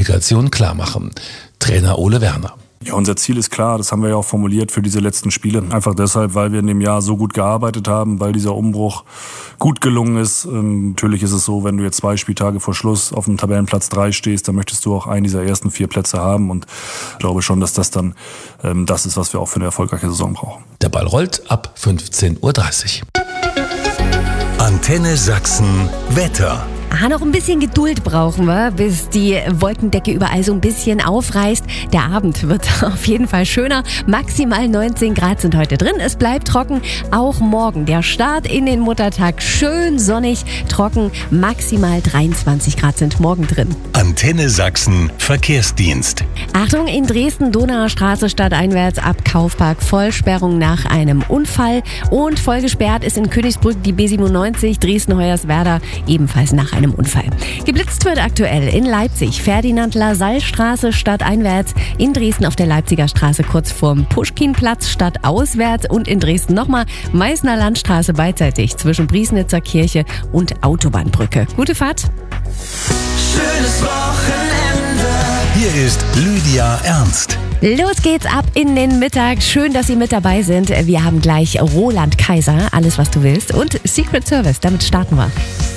Qualifikation klarmachen. Trainer Ole Werner. Ja, unser Ziel ist klar, das haben wir ja auch formuliert für diese letzten Spiele. Einfach deshalb, weil wir in dem Jahr so gut gearbeitet haben, weil dieser Umbruch gut gelungen ist. Natürlich ist es so, wenn du jetzt 2 Spieltage vor Schluss auf dem Tabellenplatz 3 stehst, dann möchtest du auch einen dieser ersten 4 Plätze haben. Und ich glaube schon, dass das dann das ist, was wir auch für eine erfolgreiche Saison brauchen. Der Ball rollt ab 15:30 Uhr. Antenne Sachsen Wetter. Noch ein bisschen Geduld brauchen wir, bis die Wolkendecke überall so ein bisschen aufreißt. Der Abend wird auf jeden Fall schöner. Maximal 19 Grad sind heute drin. Es bleibt trocken. Auch morgen der Start in den Muttertag. Schön sonnig, trocken. Maximal 23 Grad sind morgen drin. Antenne Sachsen Verkehrsdienst. Achtung, in Dresden, Donauer Straße stadteinwärts ab Kaufpark. Vollsperrung nach einem Unfall. Und voll gesperrt ist in Königsbrück die B97 Dresden-Hoyerswerda ebenfalls nach einem Unfall. Geblitzt wird aktuell in Leipzig, Ferdinand-Lassalle-Straße stadteinwärts, in Dresden auf der Leipziger Straße kurz vorm Puschkinplatz stadtauswärts und in Dresden nochmal Meißner Landstraße beidseitig zwischen Priesnitzer Kirche und Autobahnbrücke. Gute Fahrt! Schönes Wochenende. Hier ist Lydia Ernst. Los geht's ab in den Mittag. Schön, dass Sie mit dabei sind. Wir haben gleich Roland Kaiser, alles was du willst, und Secret Service. Damit starten wir.